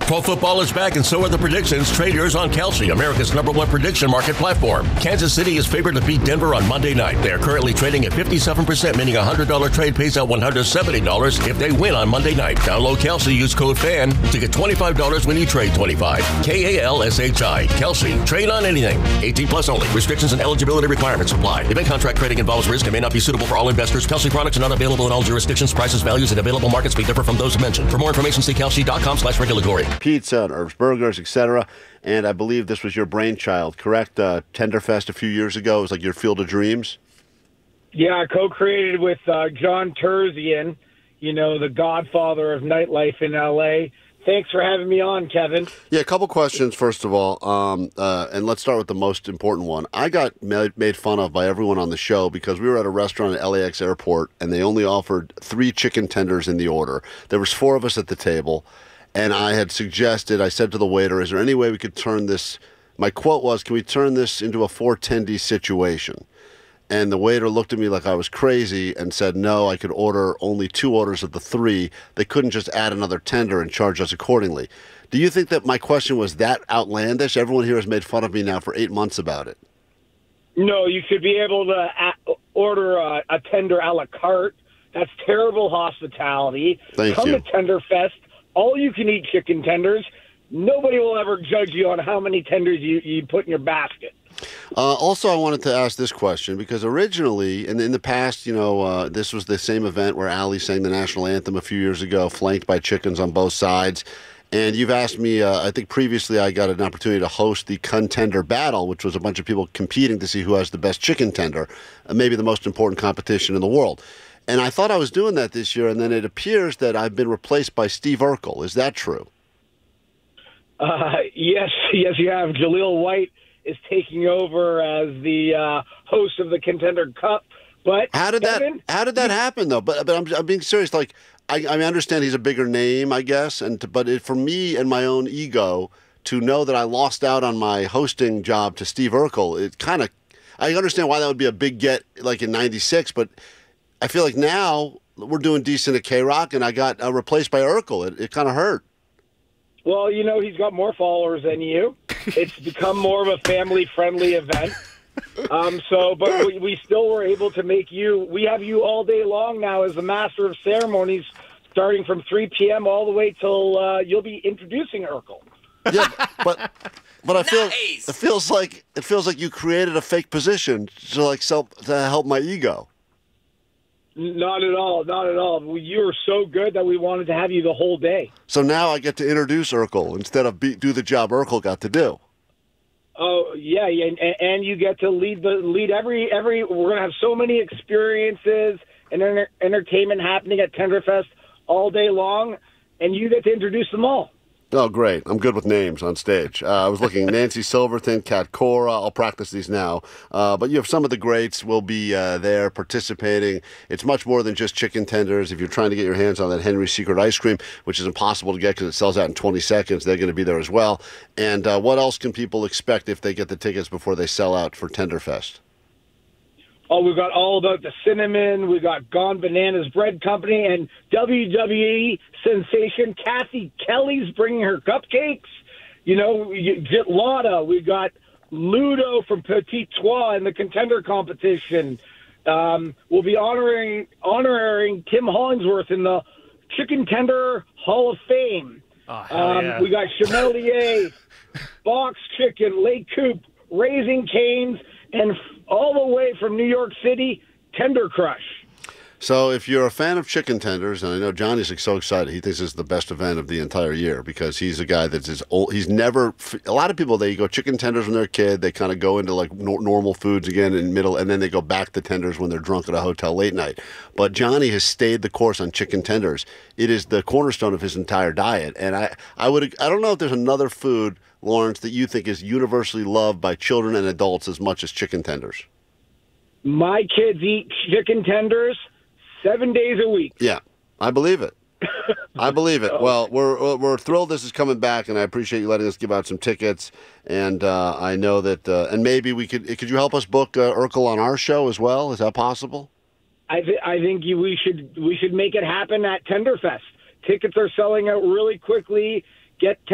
Pro football is back, and so are the predictions. Trade yours on Kalshi, America's #1 prediction market platform. Kansas City is favored to beat Denver on Monday night. They are currently trading at 57%, meaning a $100 trade pays out $170 if they win on Monday night. Download Kalshi, use code FAN to get $25 when you trade 25. KALSHI. Kalshi. Trade on anything. 18 plus only. Restrictions and eligibility requirements apply. Event contract trading involves risk and may not be suitable for all investors. Kalshi products are not available in all jurisdictions. Prices, values, and available markets may differ from those mentioned. For more information, see kalshi.com/regulatory. Pizza and Herb's Burgers, etc. And I believe this was your brainchild, correct? Tenderfest a few years ago. It was like your field of dreams. Yeah, I co-created with John Terzian, the godfather of nightlife in L.A. Thanks for having me on, Kevin. Yeah, a couple questions, first of all. And let's start with the most important one. I got made fun of by everyone on the show because we were at a restaurant at LAX airport, and they only offered 3 chicken tenders in the order. There was 4 of us at the table. And I had suggested, I said to the waiter, is there any way we could turn this, my quote was, can we turn this into a 410 situation? And the waiter looked at me like I was crazy and said, no, I could order only 2 orders of the 3. They couldn't just add another tender and charge us accordingly. Do you think that my question was that outlandish? Everyone here has made fun of me now for 8 months about it. No, you should be able to order a tender a la carte. That's terrible hospitality. Thank you. Come to Tenderfest. All you can eat chicken tenders. Nobody will ever judge you on how many tenders you put in your basket. Also, I wanted to ask this question because originally, and in the past, this was the same event where Ali sang the national anthem a few years ago, flanked by chickens on both sides. And you've asked me, I think previously I got an opportunity to host the Contender Battle, which was a bunch of people competing to see who has the best chicken tender, maybe the most important competition in the world. And I thought I was doing that this year, and then it appears that I've been replaced by Steve Urkel. Is that true? Yes, you have. Jaleel White is taking over as the host of the Contender Cup. But how did that happen though? But I'm being serious. Like I understand he's a bigger name, I guess, but for me and my own ego to know that I lost out on my hosting job to Steve Urkel, it kind of I understand why that would be a big get like in '96, but I feel like now we're doing decent at K-Rock, and I got replaced by Urkel. It kind of hurt. Well, he's got more followers than you. It's become more of a family-friendly event. But we still were able to make you. We have you all day long now as the master of ceremonies, starting from 3 p.m. all the way till you'll be introducing Urkel. Yeah, but I feel it feels like you created a fake position to help my ego. Not at all. Not at all. You were so good that we wanted to have you the whole day. So now I get to introduce Urkel instead of do the job Urkel got to do. Oh yeah, and you get to lead every. We're gonna have so many experiences and entertainment happening at Tenderfest all day long, and you get to introduce them all. Oh, great. I'm good with names on stage. I was looking Nancy Silverton, Kat Cora. I'll practice these now. But you have some of the greats will be there participating. It's much more than just chicken tenders. If you're trying to get your hands on that Henry's Secret ice cream, which is impossible to get because it sells out in 20 seconds, they're going to be there as well. And what else can people expect if they get the tickets before they sell out for Tenderfest? Oh, we've got All About the Cinnamon. We've got Gone Bananas Bread Company and WWE sensation Kathy Kelly's bringing her cupcakes. Lotta. We've got Ludo from Petit Trois in the contender competition. We'll be honoring Tim Hollingsworth in the Chicken Tender Hall of Fame. Oh, yeah. We got Chamelier, Box Chicken, Lake Coop, Raising Cane's, and all the way from New York City, Tender Crush. So if you're a fan of chicken tenders, and I know Johnny's so excited, he thinks it's the best event of the entire year because he's a guy that's he's never, a lot of people, they go chicken tenders when they're a kid, they kind of go into like normal foods again in middle, and then they go back to tenders when they're drunk at a hotel late night. But Johnny has stayed the course on chicken tenders. It is the cornerstone of his entire diet. And I don't know if there's another food, Lawrence, that you think is universally loved by children and adults as much as chicken tenders. My kids eat chicken tenders 7 days a week. Yeah, I believe it. I believe it. Well, we're thrilled this is coming back, and I appreciate you letting us give out some tickets. And I know that, and maybe could you help us book Urkel on our show as well? Is that possible? I think we should make it happen at Tenderfest. Tickets are selling out really quickly. Get